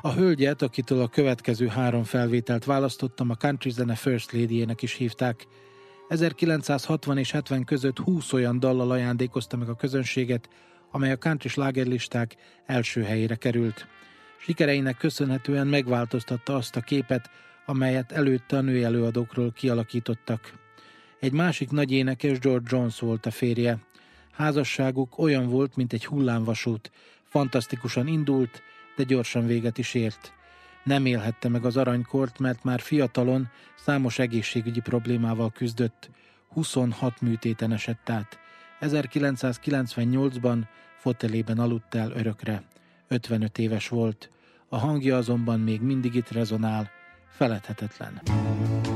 A hölgyet, akitől a következő 3 felvételt választottam, a country zene First Lady-jének is hívták. 1960 és 70 között 20 olyan dallal ajándékozta meg a közönséget, amely a country slágerlisták első helyére került. Sikereinek köszönhetően megváltoztatta azt a képet, amelyet előtte a női előadókról kialakítottak. Egy másik nagy énekes, George Jones volt a férje. Házasságuk olyan volt, mint egy hullámvasút. Fantasztikusan indult, de gyorsan véget is ért. Nem élhette meg az aranykort, mert már fiatalon számos egészségügyi problémával küzdött. 26 műtéten esett át. 1998-ban fotelében aludt el örökre. 55 éves volt. A hangja azonban még mindig itt rezonál, feledhetetlen.